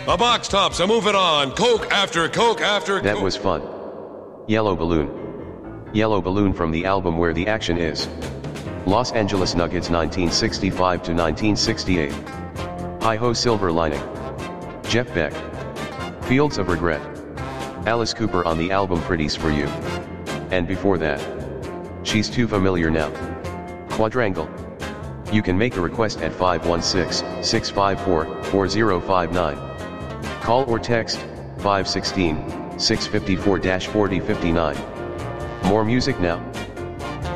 A box tops, a moving on. Coke after Coke after Coke. That was fun. Yellow Balloon. Yellow Balloon from the album Where the Action Is. Los Angeles Nuggets 1965 to 1968. Hi-Ho Silver Lining. Jeff Beck. Fields of Regret. Alice Cooper on the album Pretties for You. And before that, She's Too Familiar Now. Quadrangle. You can make a request at 516-654-4059. Call or text 516-654-4059. More music now.